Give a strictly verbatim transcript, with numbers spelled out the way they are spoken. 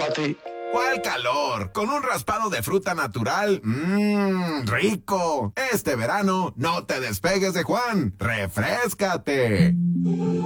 ti. ¿Cuál calor? Con un raspado de fruta natural. Mmm, rico. Este verano no te despegues de Juan. ¡Refréscate!